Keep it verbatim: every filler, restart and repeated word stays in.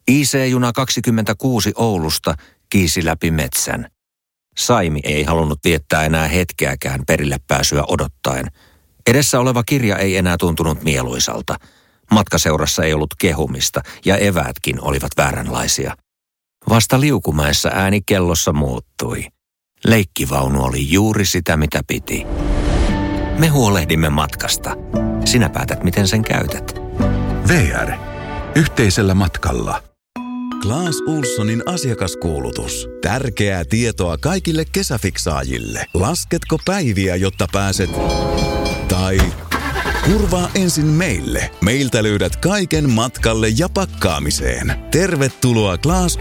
I C-juna kaksikymmentäkuusi Oulusta kiisi läpi metsän. Saimi ei halunnut viettää enää hetkeäkään perille pääsyä odottaen. Edessä oleva kirja ei enää tuntunut mieluisalta. Matkaseurassa ei ollut kehumista ja eväätkin olivat vääränlaisia. Vasta Liukumäessä ääni kellossa muuttui. Leikkivaunu oli juuri sitä, mitä piti. Me huolehdimme matkasta. Sinä päätät, miten sen käytät. V R. Yhteisellä matkalla. Clas Ohlsonin asiakaskuulutus. Tärkeää tietoa kaikille kesäfiksaajille. Lasketko päiviä, jotta pääset... Tai... Kurvaa ensin meille. Meiltä löydät kaiken matkalle ja pakkaamiseen. Tervetuloa Clas